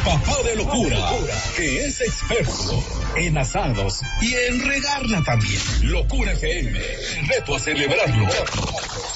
papá de locura, que es experto en asados y en regarla también. Locura FM, reto a celebrarlo.